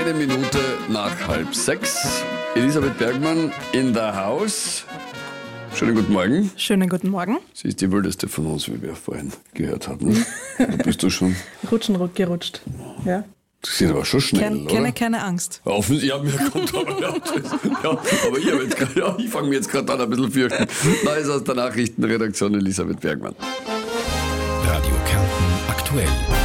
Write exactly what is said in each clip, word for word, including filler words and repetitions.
Eine Minute nach halb sechs. Elisabeth Bergmann in der Haus. Schönen guten Morgen. Schönen guten Morgen. Sie ist die wildeste von uns, wie wir vorhin gehört haben. Da bist du schon. Rutschen, ruck, gerutscht. Ja. Das geht aber schon schnell, Kein, oder? Keine, keine Angst. Offensichtlich, ja, mir kommt aber, ja, das, ja, aber ich, hab jetzt grad, ja, ich fange mir jetzt gerade an ein bisschen fürchten. Neues aus der Nachrichtenredaktion, Elisabeth Bergmann. Radio Kärnten aktuell.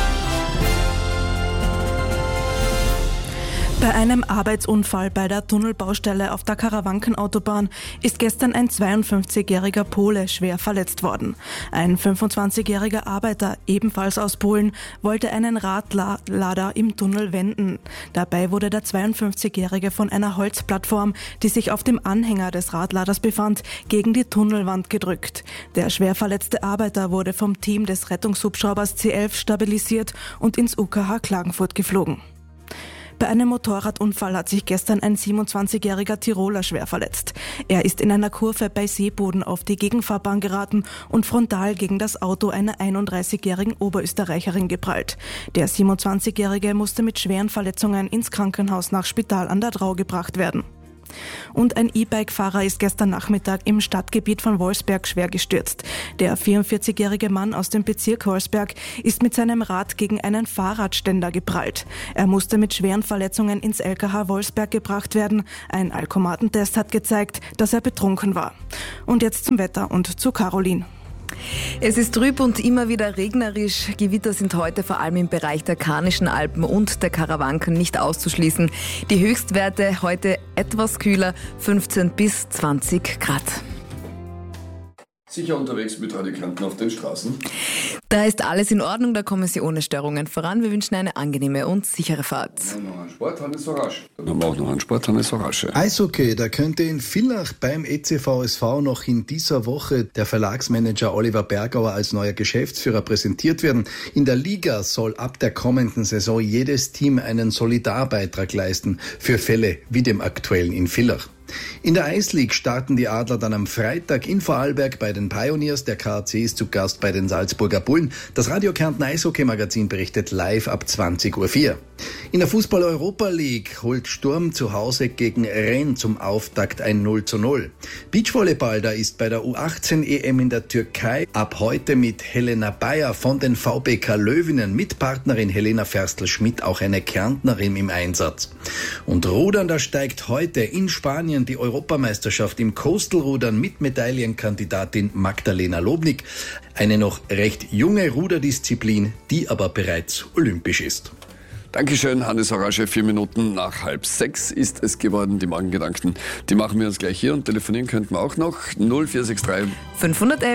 Bei einem Arbeitsunfall bei der Tunnelbaustelle auf der Karawankenautobahn ist gestern ein zweiundfünfzigjähriger Pole schwer verletzt worden. Ein fünfundzwanzigjähriger Arbeiter, ebenfalls aus Polen, wollte einen Radlader im Tunnel wenden. Dabei wurde der zweiundfünfzigjährige von einer Holzplattform, die sich auf dem Anhänger des Radladers befand, gegen die Tunnelwand gedrückt. Der schwer verletzte Arbeiter wurde vom Team des Rettungshubschraubers C elf stabilisiert und ins U K H Klagenfurt geflogen. Bei einem Motorradunfall hat sich gestern ein siebenundzwanzigjähriger Tiroler schwer verletzt. Er ist in einer Kurve bei Seeboden auf die Gegenfahrbahn geraten und frontal gegen das Auto einer einunddreißigjährigen Oberösterreicherin geprallt. Der siebenundzwanzigjährige musste mit schweren Verletzungen ins Krankenhaus nach Spital an der Drau gebracht werden. Und ein E-Bike-Fahrer ist gestern Nachmittag im Stadtgebiet von Wolfsberg schwer gestürzt. Der vierundvierzigjährige Mann aus dem Bezirk Wolfsberg ist mit seinem Rad gegen einen Fahrradständer geprallt. Er musste mit schweren Verletzungen ins L K H Wolfsberg gebracht werden. Ein Alkomatentest hat gezeigt, dass er betrunken war. Und jetzt zum Wetter und zu Caroline. Es ist trüb und immer wieder regnerisch. Gewitter sind heute vor allem im Bereich der Karnischen Alpen und der Karawanken nicht auszuschließen. Die Höchstwerte heute etwas kühler, fünfzehn bis zwanzig Grad. Sicher unterwegs mit Radio Kärnten auf den Straßen? Da ist alles in Ordnung, da kommen Sie ohne Störungen voran. Wir wünschen eine angenehme und sichere Fahrt. Dann noch einen Sport, Hannes Sorasch. Dann haben wir auch noch einen Sport, Hannes Sorasch. Eishockey, da könnte in Villach beim E C V S V noch in dieser Woche der Verlagsmanager Oliver Bergauer als neuer Geschäftsführer präsentiert werden. In der Liga soll ab der kommenden Saison jedes Team einen Solidarbeitrag leisten für Fälle wie dem aktuellen in Villach. In der Ice League starten die Adler dann am Freitag in Vorarlberg bei den Pioneers. Der K A C ist zu Gast bei den Salzburger Bullen. Das Radio Kärnten Eishockey-Magazin berichtet live ab zwanzig Uhr vier. In der Fußball-Europa League holt Sturm zu Hause gegen Rennes zum Auftakt ein null zu null. Beachvolleyball, da ist bei der U achtzehn E M in der Türkei ab heute mit Helena Bayer von den V B K Löwinnen mit Partnerin Helena Ferstl-Schmidt auch eine Kärntnerin im Einsatz. Und Rudern, da steigt heute in Spanien die Europameisterschaft im Coastal-Rudern mit Medaillenkandidatin Magdalena Lobnik. Eine noch recht junge Ruderdisziplin, die aber bereits olympisch ist. Dankeschön, Hannes Sorasch. Vier Minuten nach halb sechs ist es geworden. Die Morgengedanken, die machen wir uns gleich hier und telefonieren könnten wir auch noch. null vier sechs drei fünfhundertelf